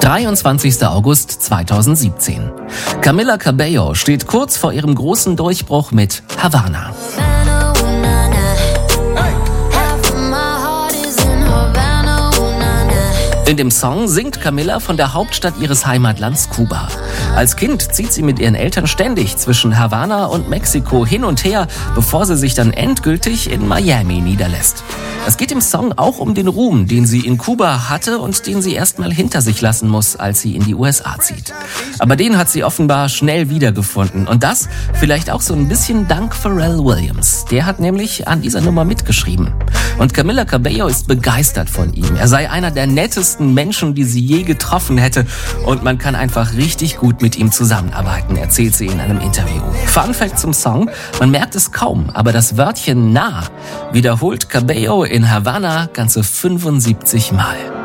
23. August 2017. Camila Cabello steht kurz vor ihrem großen Durchbruch mit Havana. In dem Song singt Camila von der Hauptstadt ihres Heimatlands Kuba. Als Kind zieht sie mit ihren Eltern ständig zwischen Havanna und Mexiko hin und her, bevor sie sich dann endgültig in Miami niederlässt. Es geht im Song auch um den Ruhm, den sie in Kuba hatte und den sie erstmal hinter sich lassen muss, als sie in die USA zieht. Aber den hat sie offenbar schnell wiedergefunden. Und das vielleicht auch so ein bisschen dank Pharrell Williams. Der hat nämlich an dieser Nummer mitgeschrieben. Und Camila Cabello ist begeistert von ihm. Er sei einer der nettesten Menschen, die sie je getroffen hätte. Und man kann einfach richtig gut mit ihm zusammenarbeiten, erzählt sie in einem Interview. Fun Fact zum Song: Man merkt es kaum, aber das Wörtchen nah wiederholt Cabello in Havanna ganze 75 Mal.